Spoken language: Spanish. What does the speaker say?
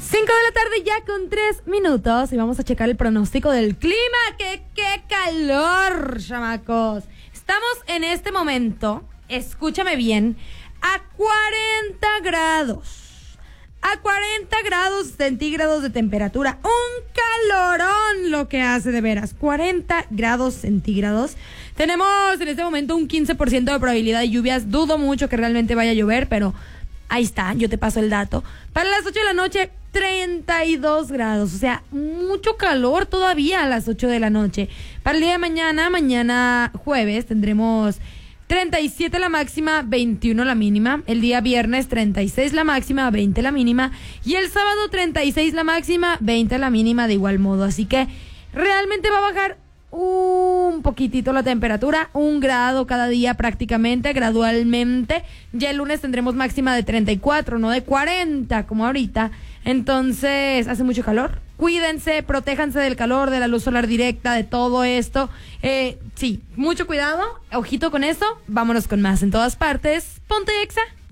5 de la tarde ya con 3 minutos y vamos a checar el pronóstico del clima. ¡Qué calor, chamacos! Estamos en este momento, escúchame bien, a 40 grados. A 40 grados centígrados de temperatura. Un calorón lo que hace de veras. 40 grados centígrados. Tenemos en este momento un 15% de probabilidad de lluvias. Dudo mucho que realmente vaya a llover, pero ahí está, yo te paso el dato. Para las 8 de la noche, 32 grados. O sea, mucho calor todavía a las 8 de la noche. Para el día de mañana jueves, tendremos 37 la máxima, 21 la mínima. El día viernes 36 la máxima, 20 la mínima. Y el sábado 36 la máxima, 20 la mínima de igual modo. Así que realmente va a bajar un poquitito la temperatura, 1 grado cada día prácticamente, gradualmente. Ya el lunes tendremos máxima de 34, no de 40 como ahorita. Entonces hace mucho calor. Cuídense, protéjanse del calor, de la luz solar directa, de todo esto. Sí, mucho cuidado, ojito con eso. Vámonos con más en todas partes. Ponte Exa.